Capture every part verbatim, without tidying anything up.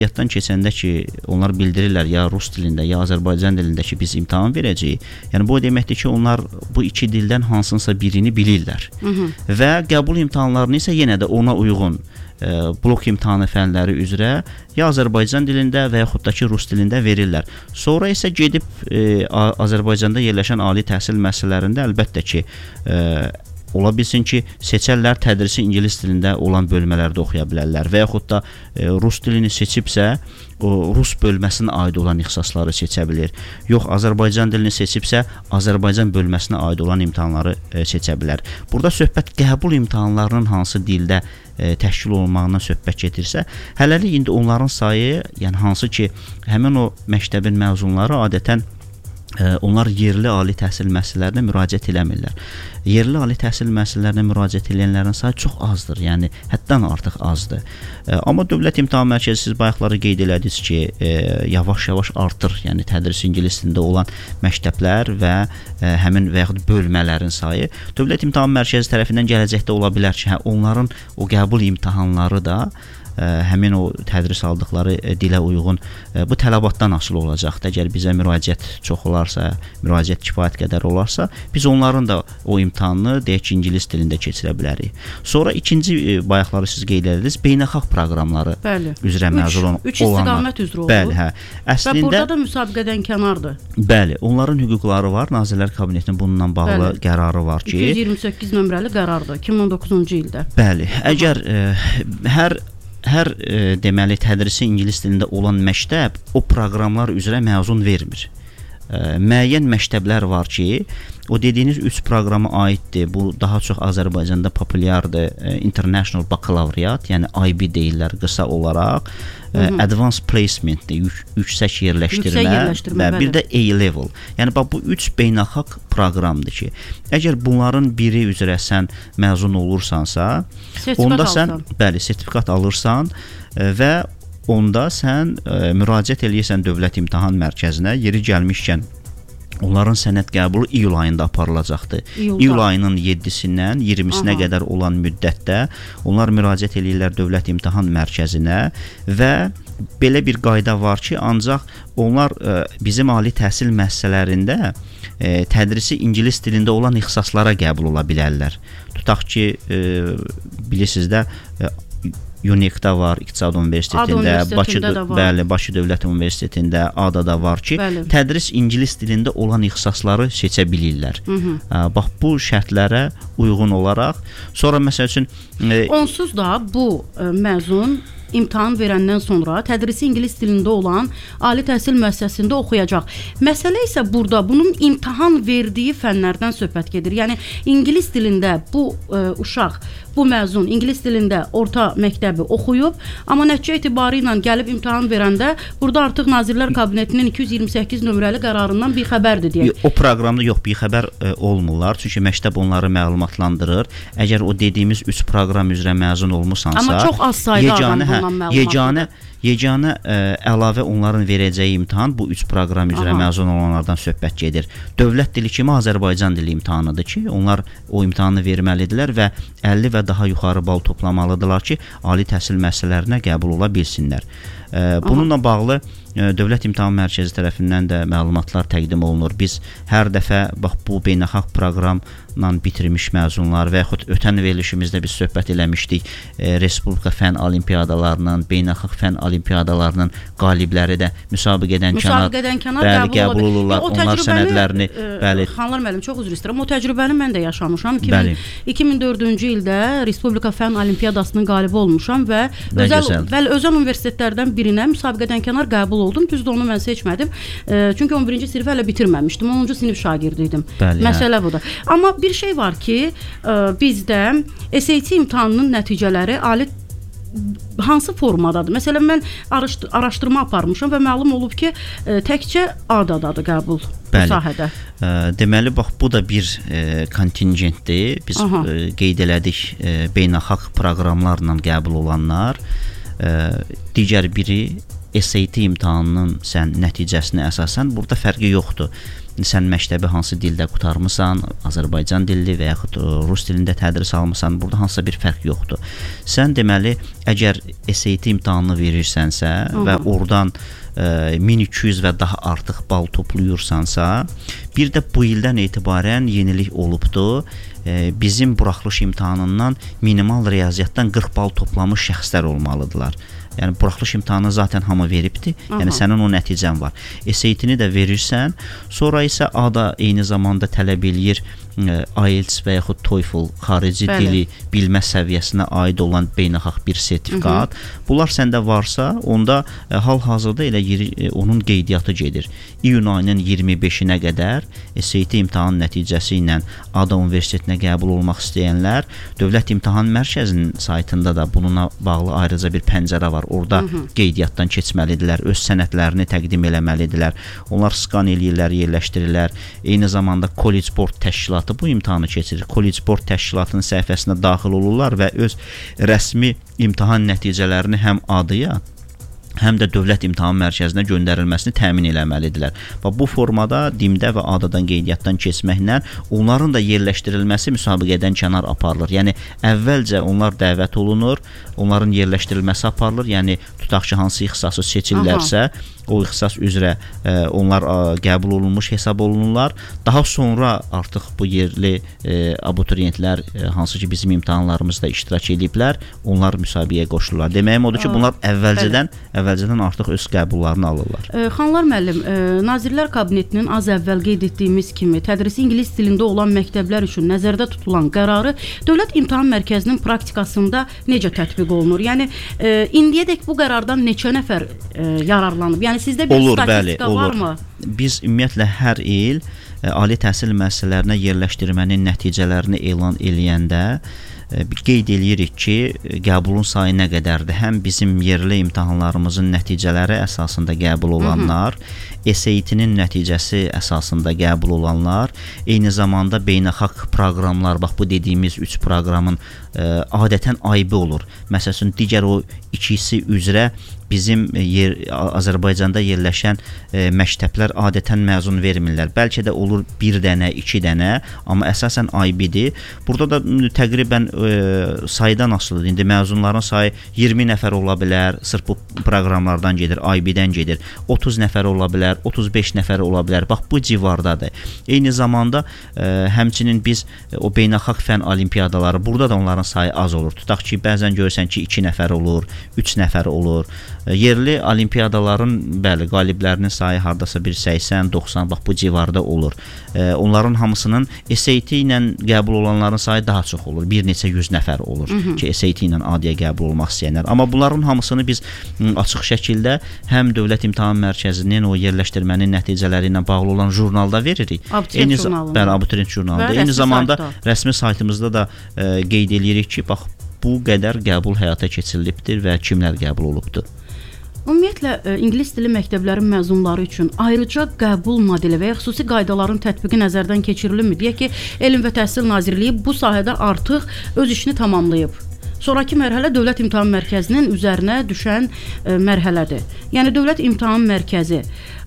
Yatdan keçəndə ki, onlar bildirirlər ya rus dilində, ya Azərbaycan dilində ki, biz imtahan verəcəyik. Yəni bu o deməkdir ki, onlar bu iki dildən hansınsa birini bilirlər. Hı -hı. Və qəbul imtahanlarını isə yenə də ona uyğun e, blok imtahanı fənləri üzrə ya Azərbaycan dilində və yaxud da ki, rus dilində verirlər. Sonra isə gedib e, Azərbaycanda yerləşən ali təhsil müəssisələrində əlbəttə ki, e, ola bilsin ki, seçərlər tədrisi ingilis dilində olan bölmələrdə oxuya bilərlər və yaxud da e, rus dilini seçibsə, o rus bölməsinə aid olan ixtisasları seçə bilir. Yox, Azərbaycan dilini seçibsə, Azərbaycan bölməsinə aid olan imtahanları e, seçə bilər. Burada söhbət qəbul imtahanlarının hansı dildə e, təşkil olunmağından söhbət gedirsə, hələlik indi onların sayı, yəni hansı ki, həmin o məktəbin məzunları adətən onlar yerli ali təhsil müəssisələrinə müraciət eləmirlər. Yerli ali təhsil müəssisələrinə müraciət edənlərin sayı çox azdır, yəni həddən artıq azdır. Amma Dövlət İmtahan Mərkəzi, siz bayaqları qeyd elədiniz ki, yavaş-yavaş artır, yəni tədris ingilis dilində olan məktəblər və həmin və yaxud bölmələrin sayı. Dövlət İmtahan Mərkəzi tərəfindən gələcəkdə ola bilər ki, onların o qəbul imtahanları da həmin o tədris aldıqları dilə uyğun bu tələbatdan asılı olacaqdır. Əgər bizə müraciət çox olarsa, müraciət kifayət qədər olarsa, biz onların da o imtahanını deyək ki, ingilis dilində keçirə bilərik. Sonra ikinci bayaqları siz qeyd ediniz, beynəlxalq proqramları bəli. Üzrə məzun olanlar. Üç istiqamət üzrə olur. Bəli, hə. Əslində, və burada da müsabiqədən kənardır. Bəli, onların hüquqları var. Nazirlər Kabinetinin bununla bağlı bəli. Qərarı var ki, iki yüz iyirmi səkkiz nömrəli qərardır iki min on doqquzuncu ildə. Bəli, əgər e, hər Hər e, deməli tədrisi ingilis dilində olan məktəb o proqramlar üzrə məzun vermir. E, müəyyən məktəblər var ki, o dediyiniz üç proqrama aiddir. Bu daha çox Azərbaycanda populyardır. E, International Bakalavriat, yəni I B deyirlər qısa olaraq. E, Advanced Placementdir, yük, yüksək yerləşdirmə, yüksək yerləşdirmə və bir də A-level. Yəni bax bu üç beynəlxalq proqramdır ki, əgər bunların biri üzrə sən məzun olursansa, sertifikat onda sən alsan. Bəli, sertifikat alırsan e, və onda sən e, müraciət eləyirsən Dövlət İmtahan Mərkəzinə, yeri gəlmişkən onların sənəd qəbulu iyul ayında aparılacaqdır. İyulda. İyul ayının yeddisindən iyirmisinə Aha. qədər olan müddətdə onlar müraciət eləyirlər Dövlət İmtahan Mərkəzinə və belə bir qayda var ki, ancaq onlar e, bizim ali təhsil müəssisələrində e, tədrisi ingilis dilində olan ixtisaslara qəbul ola bilərlər. Tutaq ki, e, bilirsiniz də e, U N E K-da var, İqtisad Universitetində, Bakı, bəli, Bakı Dövlət Universitetində, A D A-da var ki, bəli. Tədris ingilis dilində olan ixtisasları seçə bilirlər. Hı -hı. Bax, bu şərtlərə uyğun olaraq, sonra məsəl üçün... E, Onsuz da bu e, məzun imtahan verəndən sonra tədrisi ingilis dilində olan ali təhsil müəssisəsində oxuyacaq. Məsələ isə burada bunun imtahan verdiyi fənlərdən söhbət gedir. Yəni ingilis dilində bu e, uşaq, bu məzun ingilis dilində orta məktəbi oxuyub, amma nəticə etibarı ilə gəlib imtahan verəndə burada artıq Nazirlər Kabinetinin iki yüz iyirmi səkkiz nömrəli qərarından bir xəbərdir deyək. O proqramda yox, bir xəbər e, olmurlar. Çünki məktəb onları məlumatlandırır. Əgər o dediyimiz üç proqram üzrə məzun olmusansa, amma çox az sayda adam bundan məlumat yeganə Yeganə ə, əlavə onların verəcəyi imtahan bu üç proqram üzrə Aha. məzun olanlardan söhbət gedir. Dövlət dili kimi Azərbaycan dili imtahanıdır ki, onlar o imtahanı verməlidirlər və əlli və daha yuxarı bal toplamalıdırlar ki, ali təhsil müəssisələrinə qəbul ola bilsinlər. Ə, bununla Aha. bağlı ə, Dövlət İmtahan Mərkəzi tərəfindən də məlumatlar təqdim olunur. Biz hər dəfə bax bu beynəlxalq proqramla bitirmiş məzunlar və yaxud ötən verilişimizdə biz söhbət eləmişdik, ə, Respublika fən olimpiyadalarının, beynəlxalq fən olimpiyadalarının qalibləri də müsabiqədən kənar, müsabiqədən kənar bəli, qəbul, qəbul olurlar. Onlar sənədlərini, e, bəli. Xanlar müəllim, çox üzr istəyirəm. O təcrübəni mən də yaşamışam. iki min dördüncü ildə Respublika fən olimpiyadasının qalibi olmuşam və nə özəl, gözəl. bəli, özəl universitetlərdən birinə müsabiqədən kənar qəbul oldum. Düzdür, onu mən seçmədim. E, çünki on birinci sinif hələ bitirməmişdim. onuncu sinif şagirdi idim. Bəli, məsələ hə. budur. Amma bir şey var ki, e, bizdə S A T imtahanının nəticələri ali hansı formadadır? Məsələn, mən araşdırma aparmışam və məlum olub ki, e, təkcə A D A-dadır qəbul Bəli. bu sahədə. E, deməli, bax, bu da bir e, kontingentdir. Biz e, qeyd elədik e, beynəlxalq proqramlarla qəbul olanlar. E, digər biri S A T imtahanının sən nəticəsinə əsasən burada fərqi yoxdur. sən məktəbi hansı dildə qurtarmısan, Azərbaycan dilli və yaxud rus dilində tədris almısan, burada hansısa bir fərq yoxdur. Sən deməli, əgər S A T imtahanını verirsənsə Aha. və oradan min iki yüz və daha artıq bal toplayırsansa, bir də bu ildən etibarən yenilik olubdur. Bizim buraxılış imtahanından minimal riyaziyyatdan qırx bal toplamış şəxslər olmalıdırlar. Yəni buraxılış imtahanını zaten hamı veribdi. Aha. Yəni sənin o nəticən var. S A T-ni də verirsən, sonra isə A da eyni zamanda tələb eləyir I E L T S və yaxud TOEFL xarici Bəli. dili bilmə səviyyəsinə aid olan beynəlxalq bir sertifikat. Hı -hı. Bunlar səndə varsa, onda e, hal-hazırda elə yeri, e, onun qeydiyyatı gedir. İyun ayının iyirmi beşinə qədər S A T imtahan nəticəsi ilə A D A Universitetinə qəbul olmaq istəyənlər Dövlət İmtahan Mərkəzinin saytında da bununla bağlı ayrıca bir pəncərə var. Orada Hı -hı. qeydiyyatdan keçməlidirlər, öz sənədlərini təqdim eləməlidirlər. Onlar skan eləyirlər, yerləşdirirlər. Eyni zamanda College Board təşkilatı bu imtahanı keçirir. College Board təşkilatının səhifəsinə daxil olurlar və öz rəsmi imtahan nəticələrini həm A D A-ya, həm də Dövlət İmtahan Mərkəzinə göndərilməsini təmin eləməlidirlər. Və bu formada D İ M-də və A D A-dan qeydiyyatdan keçməklə onların da yerləşdirilməsi müsabiqədən kənar aparılır. Yəni əvvəlcə onlar dəvət olunur, onların yerləşdirilməsi aparılır. Yəni tutaq ki, hansı ixtisası seçirlərsə, Aha. o ixtisas üzrə e, onlar a, qəbul olunmuş hesab olunurlar. Daha sonra artıq bu yerli e, abituriyentlər e, hansı ki bizim imtahanlarımızda iştirak ediblər, onlar müsabiqəyə qoşulurlar. Deməyim odur ki, bunlar əvvəlcədən əvvəlcədən artıq öz qəbullarını alırlar. E, Xanlar müəllim, e, Nazirlər Kabinetinin az əvvəl qeyd etdiyimiz kimi tədrisi ingilis dilində olan məktəblər üçün nəzərdə tutulan qərarı Dövlət İmtahan Mərkəzinin praktikasında necə tətbiq olunur? Yəni e, indiyədək bu qərardan neçə nəfər e, yararlanıb? Yəni sizdə bir olur, statistika bəli, var mı? Biz ümumiyyətlə hər il e, ali təhsil müəssisələrinə yerləşdirmənin nəticələrini elan eləyəndə e, qeyd eləyirik ki, qəbulun sayı nə qədərdir? Həm bizim yerli imtahanlarımızın nəticələri əsasında qəbul olanlar, Hı -hı. S A T-nin nəticəsi əsasında qəbul olanlar, eyni zamanda beynəlxalq proqramlar, bax bu dediyimiz üç proqramın e, adətən aybi olur. Məsələn, digər o ikisi üzrə bizim yer, Azərbaycanda yerləşən e, məktəblər adətən məzun vermirlər. Bəlkə də olur bir dənə, iki dənə, amma əsasən I B-dir. Burada da təqribən e, saydan asılıdır. İndi məzunların sayı iyirmi nəfər ola bilər, sırf bu proqramlardan gedir, I B-dən gedir. otuz nəfər ola bilər, otuz beş nəfər ola bilər. Bax bu civardadır. Eyni zamanda e, həmçinin biz e, o beynəlxalq fən olimpiyadaları, burada da onların sayı az olur. Tutaq ki, bəzən görürsən ki, iki nəfər olur, üç nəfər olur. Yerli olimpiyadaların bəli qaliblərinin sayı hardasa bir səksən doxsan bax bu civarda olur. E, onların hamısının S A T ilə qəbul olanların sayı daha çox olur. Bir neçə yüz nəfər olur Hı -hı. ki, S A T ilə A D-yə qəbul olmaq istəyənlər. Amma bunların hamısını biz açıq şəkildə həm Dövlət İmtahan Mərkəzinin o yerləşdirmənin nəticələri ilə bağlı olan jurnalda veririk. Abituriyent jurnalında. Bəli, abituriyent jurnalında. Eyni zamanda saytda. Rəsmi saytımızda da e, qeyd eləyirik ki, bax bu qədər qəbul həyata keçirilibdir və kimlər qəbul olubdur. Ümumiyyətlə, e, ingilis dili məktəblərin məzunları üçün ayrıca qəbul modeli və ya xüsusi qaydaların tətbiqi nəzərdən keçirilirmi? Deyək ki, Elm və Təhsil Nazirliyi bu sahədə artıq öz işini tamamlayıb. Sonrakı mərhələ Dövlət İmtahan Mərkəzinin üzərinə düşən e, mərhələdir. Yəni Dövlət İmtahan Mərkəzi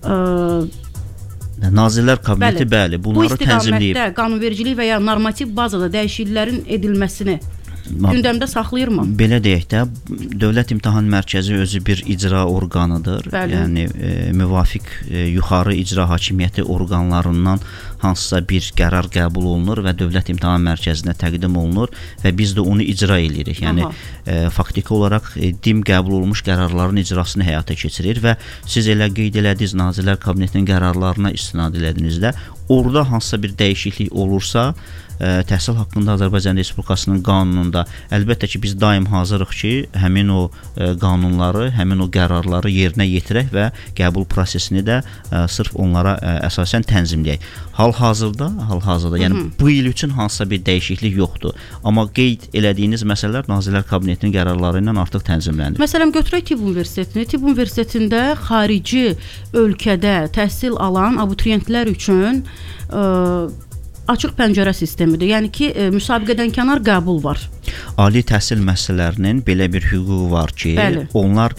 e, Nazirlər Kabineti bəli, bəli bunları tənzimləyib. Bu istiqamətdə qanunvericilik və ya normativ bazada dəyişikliklərin edilməsini gündəmdə saxlayırmı? Belə deyək də, Dövlət İmtahan Mərkəzi özü bir icra orqanıdır. Bəli. Yəni e, müvafiq e, yuxarı icra hakimiyyəti orqanlarından hansısa bir qərar qəbul olunur və Dövlət İmtahan Mərkəzinə təqdim olunur və biz də onu icra edirik. Yəni e, faktiki olaraq e, D İ M qəbul olunmuş qərarların icrasını həyata keçirir və siz elə qeyd elədiniz Nazirlər Kabinetinin qərarlarına istinad elədinizdə, orada hansısa bir dəyişiklik olursa, ə, təhsil haqqında Azərbaycan Respublikasının qanununda əlbəttə ki, biz daim hazırıq ki, həmin o ə, qanunları, həmin o qərarları yerinə yetirək və qəbul prosesini də ə, sırf onlara ə, əsasən tənzimləyək. Hal-hazırda, hal-hazırda, yəni Hı -hı. bu il üçün hansısa bir dəyişiklik yoxdur. Amma qeyd elədiyiniz məsələlər Nazirlər Kabinetinin qərarları ilə artıq tənzimlənir. Məsələn, götürək Tibb Universitetini. Tibb Universitetində xarici ölkədə təhsil alan abituriyentlər üçün ə, açıq pəncərə sistemidir. Yəni ki, e, müsabiqədən kənar qəbul var. Ali təhsil müəssisələrinin belə bir hüququ var ki, Bəli. onlar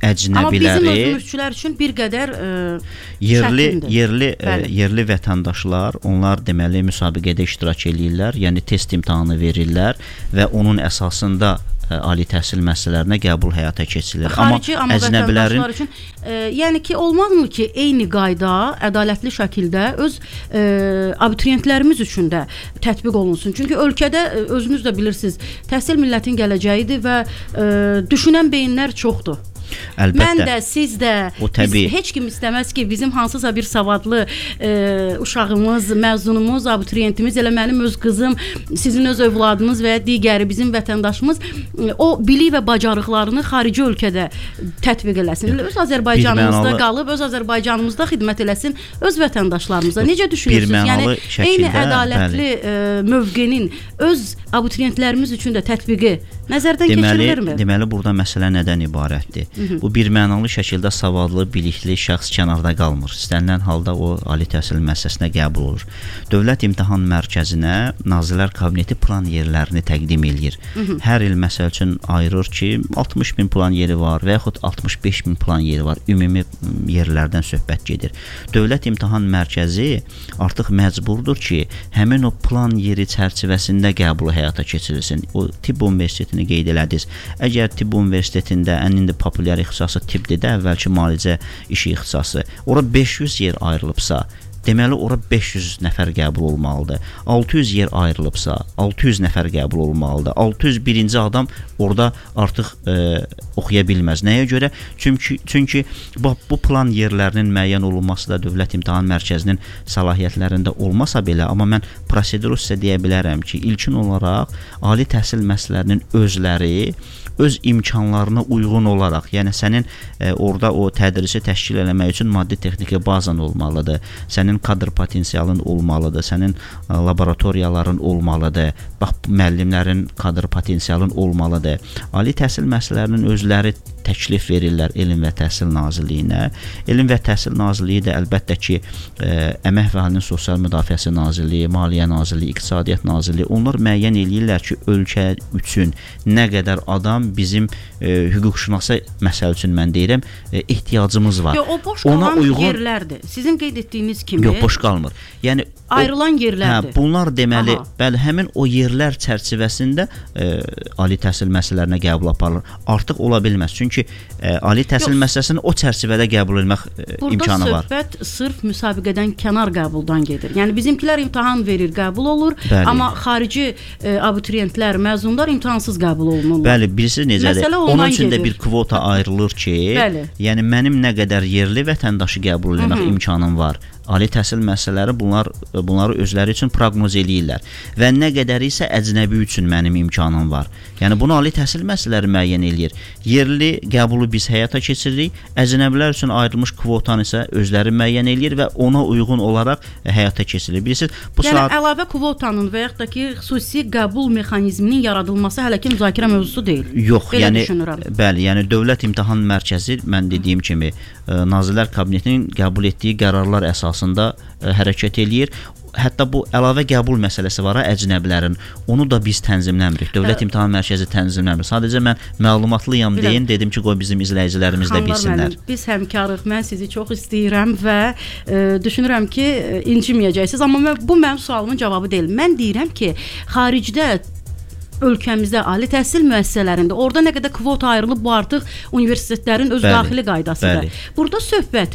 əcnəbiləri. Amma bizim özümüzçülər üçün bir qədər ə, yerli çətindir. yerli ə, yerli vətəndaşlar, onlar deməli müsabiqədə iştirak edirlər, yəni test imtahanı verirlər və onun əsasında ali təhsil müəssisələrinə qəbul həyata keçirilir. Xarici, amma, amma əcnəbilərin üçün e, yəni ki, olmazmı ki, eyni qayda ədalətli şəkildə öz e, abituriyentlərimiz üçün də tətbiq olunsun? Çünki ölkədə özünüz də bilirsiniz, təhsil millətin gələcəyidir və e, düşünən beyinlər çoxdur. Əlbəttə. Mən də, siz də, biz, heç kim istəməz ki, bizim hansısa bir savadlı e, uşağımız, məzunumuz, abituriyentimiz, elə mənim öz qızım, sizin öz övladınız və ya digəri bizim vətəndaşımız e, o bilik və bacarıqlarını xarici ölkədə tətbiq eləsin. Öz Azərbaycanımızda mənalı, qalıb, öz Azərbaycanımızda xidmət eləsin, öz vətəndaşlarımıza. Necə düşünürsünüz? Yəni, şəkildə, eyni ədalətli e, mövqenin öz abituriyentlərimiz üçün də tətbiqi nəzərdən deməli, keçirilirmi? Deməli, burada məsələ nədən ibarətdir? Hı -hı. Bu bir mənalı şəkildə savadlı, bilikli şəxs kənarda qalmır. İstənilən halda o ali təhsil müəssisəsinə qəbul olur. Dövlət İmtahan Mərkəzinə Nazirlər Kabineti plan yerlərini təqdim eləyir. Hı -hı. Hər il məsəl üçün ayırır ki, altmış min plan yeri var və yaxud altmış beş min plan yeri var. Ümumi yerlərdən söhbət gedir. Dövlət İmtahan Mərkəzi artıq məcburdur ki, həmin o plan yeri çərçivəsində qəbulu həyata keçirilsin. O tibb universitetini qeyd elədiniz. Əgər tibb universitetində ən indi populyar ixtisası tibbdir də, əvvəlki müalicə işi ixtisası. Ora beş yüz yer ayrılıbsa, deməli ora beş yüz nəfər qəbul olmalıdır. altı yüz yer ayrılıbsa, altı yüz nəfər qəbul olmalıdır. altı yüz birinci adam orada artıq e, oxuya bilməz. Nəyə görə? Çünki çünki bu, bu plan yerlərinin müəyyən olunması da Dövlət İmtahan Mərkəzinin səlahiyyətlərində olmasa belə, amma mən prosedur sizə deyə bilərəm ki, ilkin olaraq ali təhsil müəssisələrinin özləri öz imkanlarına uyğun olaraq, yəni sənin e, orada o tədrisi təşkil eləmək üçün maddi texniki bazan olmalıdır, sənin kadr potensialın olmalıdır, sənin e, laboratoriyaların olmalıdır, bax, müəllimlərin kadr potensialın olmalıdır. Ali təhsil müəssisələrinin özləri təklif verirlər Elm və Təhsil Nazirliyinə. Elm və Təhsil Nazirliyi də əlbəttə ki, ə, Əmək və Əhalinin Sosial Müdafiəsi Nazirliyi, Maliyyə Nazirliyi, İqtisadiyyat Nazirliyi, onlar müəyyən eləyirlər ki, ölkə üçün nə qədər adam bizim ə, hüquqşünasa məsəl üçün mən deyirəm, ə, ehtiyacımız var. Yox, o boş qalan uyğun... yerlərdir. Sizin qeyd etdiyiniz kimi. Yox, boş qalmır. Yəni ayrılan yerlərdir. Hə, bunlar deməli, Aha. bəli, həmin o yerlər çərçivəsində ə, ali təhsil müəssisələrinə qəbul aparılır. Artıq ola bilməz. Çünki Çünki ə, ali təhsil müəssisəsini o çərçivədə qəbul etmək ə, imkanı var. Burada söhbət sırf müsabiqədən kənar qəbuldan gedir. Yəni bizimkilər imtahan verir, qəbul olur, bəli. Amma xarici ə, abituriyentlər, məzunlar imtahansız qəbul olunurlar. Bəli, birisi necədir? Onun üçün də bir kvota ayrılır ki, bəli. Yəni mənim nə qədər yerli vətəndaşı qəbul etmək Hı -hı. imkanım var. Ali təhsil müəssisələri bunlar bunları özləri üçün proqnoz eləyirlər və nə qədər isə əcnəbi üçün mənim imkanım var. Yəni bunu ali təhsil müəssisələri müəyyən eləyir. Yerli qəbulu biz həyata keçiririk, əcnəbilər üçün ayrılmış kvotanı isə özləri müəyyən eləyir və ona uyğun olaraq həyata keçirilir. Bilirsiniz, bu yəni saat əlavə kvotanın və yaxud da ki, xüsusi qəbul mexanizminin yaradılması hələ ki müzakirə mövzusu deyil. Yox, Belə yəni düşünürəm. bəli, yəni Dövlət İmtahan Mərkəzi mən dediyim kimi Nazirlər Kabinetinin qəbul etdiyi qərarlar əsasında ə, hərəkət eləyir. Hətta bu əlavə qəbul məsələsi var, əcnəbilərin. Onu da biz tənzimləmirik. Dövlət Hə. İmtahan Mərkəzi tənzimləmir. Sadəcə mən məlumatlıyam deyin, dedim ki, qoy bizim izləyicilərimiz də bilsinlər. Müəllim, biz həmkarıq. Mən sizi çox istəyirəm və e, düşünürəm ki, e, inciməyəcəksiniz. Amma mən, bu mənim sualımın cavabı deyil. Mən deyirəm ki, xaricdə ölkəmizdə ali təhsil müəssisələrində orada nə qədər kvota ayrılıb, bu artıq universitetlərin öz bəli, daxili qaydasıdır. Bəli. Burada söhbət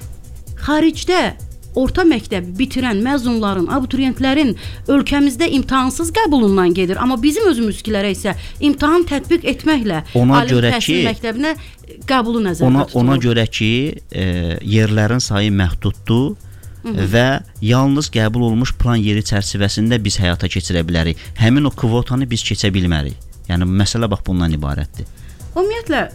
xaricdə orta məktəbi bitirən məzunların, abituriyentlərin ölkəmizdə imtahansız qəbulundan gedir. Amma bizim özümüzkilərə isə imtahan tətbiq etməklə ona ali görə təhsil ki, məktəbinə qəbulu nəzərdə ona, tutulur. ona görə ki, e, yerlərin sayı məhduddur. Hı -hı. Və yalnız qəbul olmuş plan yeri çərçivəsində biz həyata keçirə bilərik. Həmin o kvotanı biz keçə bilmərik. Yəni məsələ bax bundan ibarətdir. Ümumiyyətlə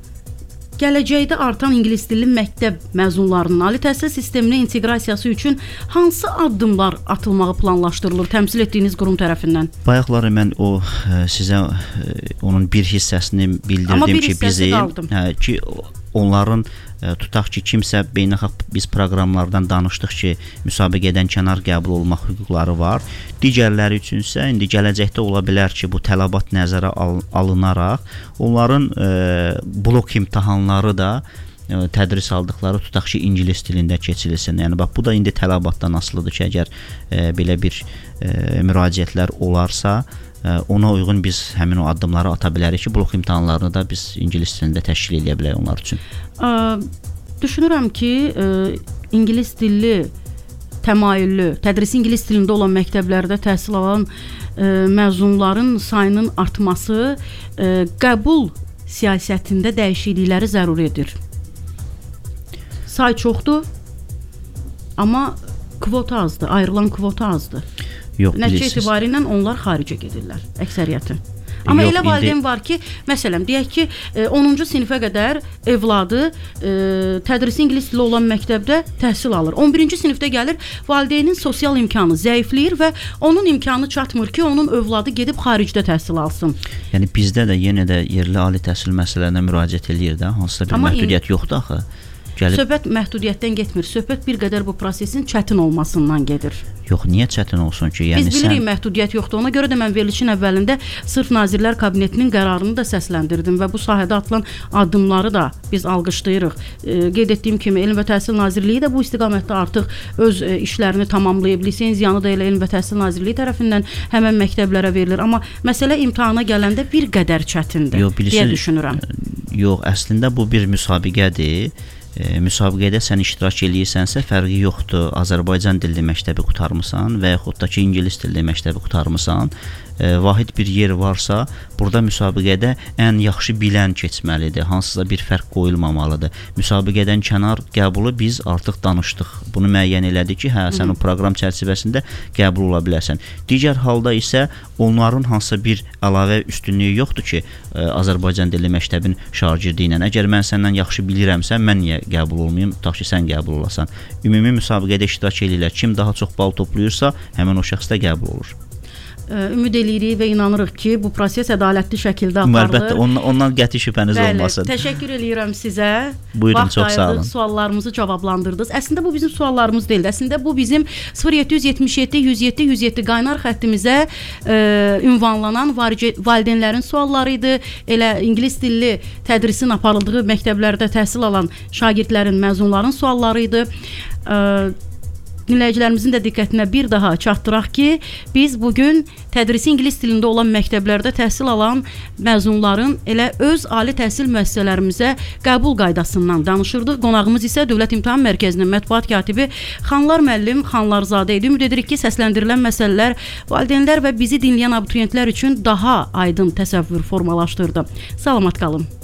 gələcəkdə artan ingilis dilli məktəb məzunlarının ali təhsil sisteminə inteqrasiyası üçün hansı addımlar atılmağı planlaşdırılır təmsil etdiyiniz qurum tərəfindən? Bayaqları mən o sizə onun bir hissəsini bildirdim bir ki, bizi hə, ki onların ə, tutaq ki, kimsə beynəlxalq biz proqramlardan danışdıq ki, müsabiqədən kənar qəbul olmaq hüquqları var. Digərləri üçünsə indi gələcəkdə ola bilər ki, bu tələbat nəzərə al alınaraq onların ə, blok imtahanları da ə, tədris aldıqları tutaq ki, ingilis dilində keçirilsin. Yəni bax bu da indi tələbatdan asılıdır ki, əgər ə, belə bir ə, müraciətlər olarsa, ona uyğun biz həmin o addımları ata bilərik ki, blok imtahanlarını da biz ingilis dilində təşkil edə bilərik onlar üçün. Ə, düşünürəm ki, ə, ingilis dilli təmayüllü, tədrisi ingilis dilində olan məktəblərdə təhsil alan ə, məzunların sayının artması ə, qəbul siyasətində dəyişiklikləri zəruridir. Say çoxdur, amma kvota azdır, ayrılan kvota azdır. Yox, nəticə etibarilə onlar xaricə gedirlər, əksəriyyəti. Amma Yox, elə valideyn indi... var ki, məsələn, deyək ki, onuncu sinifə qədər evladı e, tədrisi ingilis dili olan məktəbdə təhsil alır. on birinci sinifdə gəlir, valideynin sosial imkanı zəifləyir və onun imkanı çatmır ki, onun övladı gedib xaricdə təhsil alsın. Yəni bizdə də yenə də yerli ali təhsil məsələlərinə müraciət eləyir də, hansısa bir Amma məhdudiyyət in... yoxdur axı. Gəlib... Söhbət məhdudiyyətdən getmir, söhbət bir qədər bu prosesin çətin olmasından gedir. Yox, niyə çətin olsun ki? Yəni Biz bilirik sən... məhdudiyyət yoxdur. Ona görə də mən verilişin əvvəlində sırf Nazirlər Kabinetinin qərarını da səsləndirdim və bu sahədə atılan addımları da biz alqışlayırıq. E, qeyd etdiyim kimi Elm və Təhsil Nazirliyi də bu istiqamətdə artıq öz e, işlərini tamamlayıb. Lisenziyanı da elə Elm və Təhsil Nazirliyi tərəfindən həmən məktəblərə verilir. Amma məsələ imtahana gələndə bir qədər çətindir yox, bilirsin, deyə düşünürəm. Yox, əslində bu bir müsabiqədir. E, müsabiqədə sən iştirak eləyirsənsə fərqi yoxdur. Azərbaycan dilli məktəbi qurtarmısan və yaxud da ki, ingilis dilli məktəbi qurtarmısan. E, vahid bir yer varsa, burada müsabiqədə ən yaxşı bilən keçməlidir. Hansısa bir fərq qoyulmamalıdır. Müsabiqədən kənar qəbulu biz artıq danışdıq. Bunu müəyyən elədik ki, hə, sən o proqram çərçivəsində qəbul ola bilərsən. Digər halda isə onların hansısa bir əlavə üstünlüyü yoxdur ki, e, Azərbaycan dilli məktəbin şagirdi ilə. Əgər mən səndən yaxşı bilirəmsə, mən niyə qəbul olmayım, tutaq ki, sən qəbul olasan. Ümumi müsabiqədə iştirak edirlər. Kim daha çox bal toplayırsa, həmin o şəxs də qəbul olur. Ümid eləyirik və inanırıq ki, bu proses ədalətli şəkildə aparılır. Əlbəttə, ondan, ondan qəti şübhəniz Bəli, olmasın. Təşəkkür eləyirəm sizə. Buyurun, çox sağ olun. Suallarımızı cavablandırdınız. Əslində bu bizim suallarımız deyildi. Əslində bu bizim sıfır yeddi yetmiş yeddi yüz yeddi yüz yeddi qaynar xəttimizə e, ünvanlanan valideynlərin sualları idi. Elə ingilis dilli tədrisin aparıldığı məktəblərdə təhsil alan şagirdlərin, məzunların sualları idi. E, Dinləyicilərimizin də diqqətinə bir daha çatdıraq ki, biz bugün tədrisi ingilis dilində olan məktəblərdə təhsil alan məzunların elə öz ali təhsil müəssisələrimizə qəbul qaydasından danışırdıq. Qonağımız isə Dövlət İmtahan Mərkəzinin mətbuat katibi Xanlar müəllim Xanlarzadə idi. Ümid edirik ki, səsləndirilən məsələlər valideynlər və bizi dinləyən abituriyentlər üçün daha aydın təsəvvür formalaşdırdı. Salamat qalın.